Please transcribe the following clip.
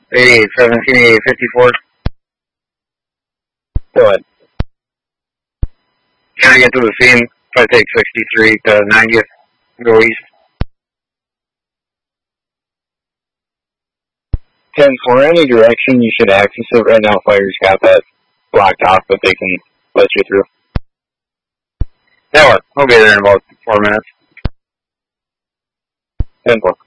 8817, 8854. Go ahead. Trying to get to the scene. If I take 63 to 90th, go east. 10, for any direction, you should access it. Right now, Fire's got that blocked off, but they can let you through. That works. We'll be there in about 4 minutes. 10-4.